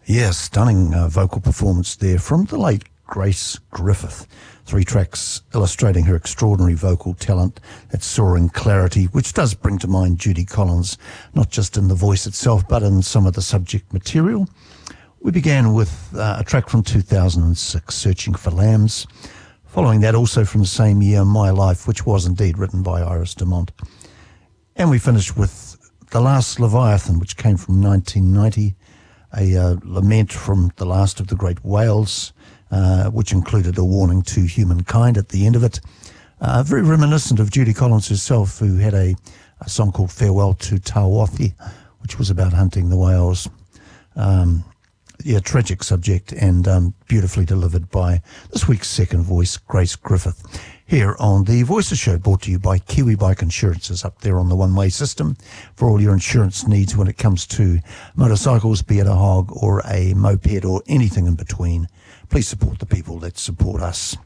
Yes, stunning vocal performance there from the late Grace Griffith. 3 tracks illustrating her extraordinary vocal talent, that soaring clarity, which does bring to mind Judy Collins, not just in the voice itself, but in some of the subject material. We began with a track from 2006, Searching for Lambs. Following that, also from the same year, My Life, which was indeed written by Iris DeMont. And we finished with The Last Leviathan, which came from 1990, a lament from the last of the great whales, which included a warning to humankind at the end of it. Very reminiscent of Judy Collins herself, who had a song called Farewell to Tawathi, which was about hunting the whales. Tragic subject and beautifully delivered by this week's second voice, Grace Griffith, here on the Voices Show, brought to you by Kiwi Bike Insurances, up there on the one-way system for all your insurance needs when it comes to motorcycles, be it a hog or a moped or anything in between. Please support the people that support us.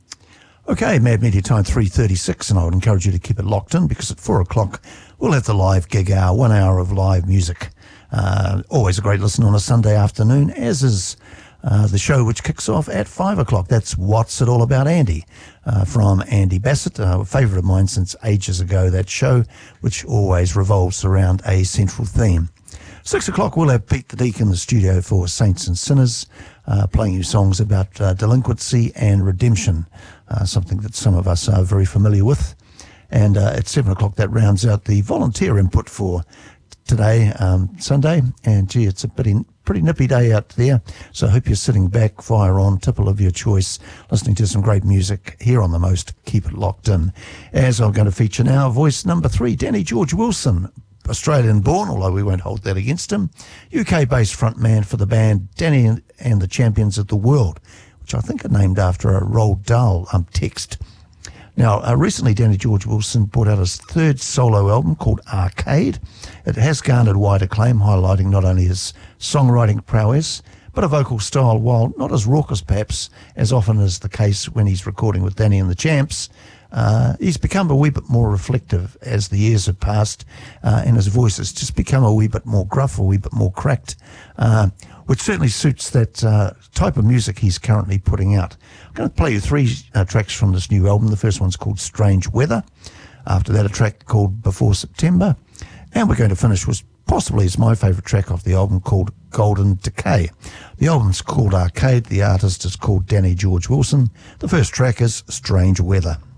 Okay, Mad Media time 3:36, and I would encourage you to keep it locked in, because at 4 o'clock we'll have the live gig hour, 1 hour of live music. Always a great listen on a Sunday afternoon, as is the show which kicks off at 5 o'clock. That's What's It All About Andy, from Andy Bassett, a favourite of mine since ages ago, that show, which always revolves around a central theme. 6 o'clock we'll have Pete the Deek in the studio for Saints and Sinners, playing you songs about delinquency and redemption, something that some of us are very familiar with. And at 7 o'clock that rounds out the volunteer input for today, Sunday, and gee, it's a pretty nippy day out there, so I hope you're sitting back, fire on, tipple of your choice, listening to some great music here on The Most. Keep it locked in. As I'm going to feature now, voice number 3, Danny George Wilson, Australian born, although we won't hold that against him, UK-based frontman for the band Danny and the Champions of the World, which I think are named after a Roald Dahl text. Now, recently Danny George Wilson brought out his 3rd solo album called Arcade. It has garnered wide acclaim, highlighting not only his songwriting prowess, but a vocal style, while not as raucous perhaps as often is the case when he's recording with Danny and the Champs. He's become a wee bit more reflective as the years have passed, and his voice has just become a wee bit more gruff, a wee bit more cracked, which certainly suits that type of music he's currently putting out. I'm going to play you 3 tracks from this new album. The first one's called Strange Weather. After that, a track called Before September. And we're going to finish with possibly is my favourite track off the album, called Golden Decay. The album's called Arcade. The artist is called Danny George Wilson. The first track is Strange Weather.